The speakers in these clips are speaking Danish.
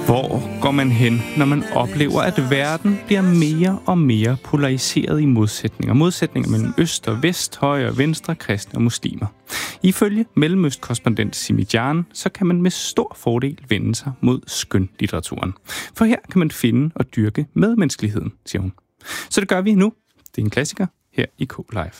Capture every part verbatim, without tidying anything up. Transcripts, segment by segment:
Hvor går man hen, når man oplever, at verden bliver mere og mere polariseret i modsætninger? Modsætninger mellem øst og vest, højre og venstre, kristne og muslimer. Ifølge Mellemøst-korrespondent Simi Jan, så kan man med stor fordel vende sig mod skønlitteraturen. For her kan man finde og dyrke medmenneskeligheden, siger hun. Så det gør vi nu. Det er en klassiker her i K-Live.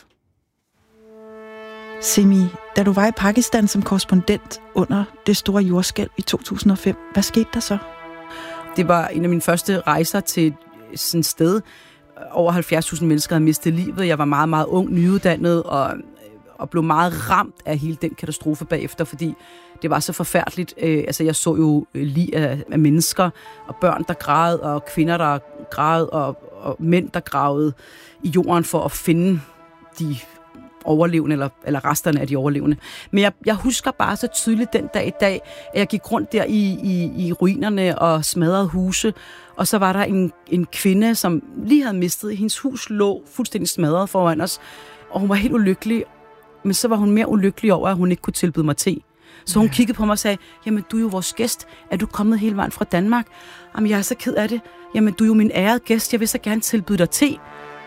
Simi, da du var i Pakistan som korrespondent under det store jordskælv i to tusind og fem, hvad skete der så? Det var en af mine første rejser til sådan et sted. Over halvfjerds tusind mennesker havde mistet livet. Jeg var meget, meget ung, nyuddannet og, og blev meget ramt af hele den katastrofe bagefter, fordi det var så forfærdeligt. Øh, altså, jeg så jo lig af, af mennesker og børn, der græd, og kvinder, der græd, og, og mænd, der gravede i jorden for at finde de overlevende, eller, eller resterne af de overlevende. Men jeg, jeg husker bare så tydeligt den dag i dag, at jeg gik rundt der i, i, i ruinerne og smadrede huse, og så var der en, en kvinde, som lige havde mistet. Hendes hus lå fuldstændig smadret foran os, og hun var helt ulykkelig, men så var hun mere ulykkelig over, at hun ikke kunne tilbyde mig te. Så hun kiggede på mig og sagde, jamen du er jo vores gæst, er du kommet hele vejen fra Danmark? Jamen jeg er så ked af det. Jamen du er jo min ærede gæst, jeg vil så gerne tilbyde dig te.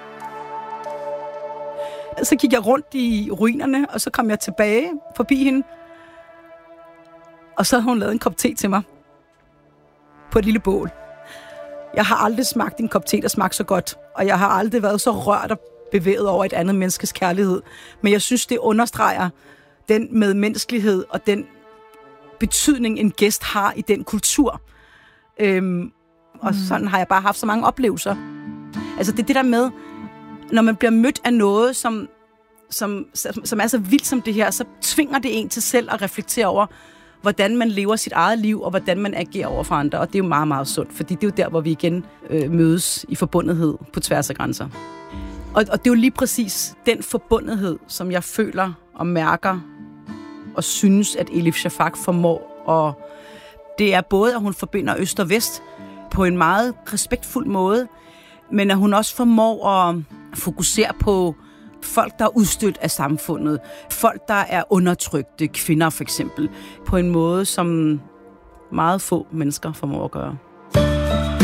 Så gik jeg rundt i ruinerne, og så kom jeg tilbage forbi hende. Og så havde hun lavet en kop te til mig. På et lille bål. Jeg har aldrig smagt en kop te, der smagte så godt. Og jeg har aldrig været så rørt og bevæget over et andet menneskes kærlighed. Men jeg synes, det understreger den medmenneskelighed og den betydning, en gæst har i den kultur. Øhm, og sådan har jeg bare haft så mange oplevelser. Altså det er det der med, når man bliver mødt af noget, som, som, som er så vildt som det her, så tvinger det en til selv at reflektere over, hvordan man lever sit eget liv, og hvordan man agerer over for andre. Og det er jo meget, meget sundt, fordi det er jo der, hvor vi igen øh, mødes i forbundethed på tværs af grænser. Og, og det er jo lige præcis den forbundethed, som jeg føler og mærker og synes, at Elif Shafak formår. Og det er både, at hun forbinder øst og vest på en meget respektfuld måde, men at hun også formår at fokusere på folk, der er udstødt af samfundet. Folk, der er undertrykte, kvinder for eksempel, på en måde, som meget få mennesker formår at gøre.